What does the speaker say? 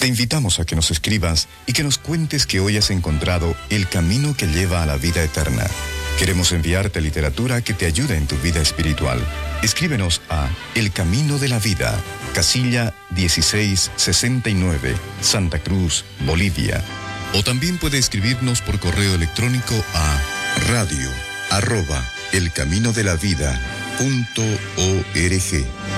Te invitamos a que nos escribas y que nos cuentes que hoy has encontrado el camino que lleva a la vida eterna. Queremos enviarte literatura que te ayude en tu vida espiritual. Escríbenos a El Camino de la Vida, casilla 1669, Santa Cruz, Bolivia. O también puede escribirnos por correo electrónico a radio@elcaminodelavida.org.